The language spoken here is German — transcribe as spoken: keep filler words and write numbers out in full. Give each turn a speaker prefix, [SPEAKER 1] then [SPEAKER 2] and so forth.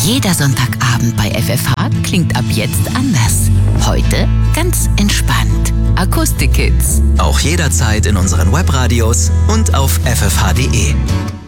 [SPEAKER 1] Jeder Sonntagabend bei F F H klingt ab jetzt anders. Heute ganz entspannt. Akustik-Kids.
[SPEAKER 2] Auch jederzeit in unseren Webradios und auf f f h punkt d e.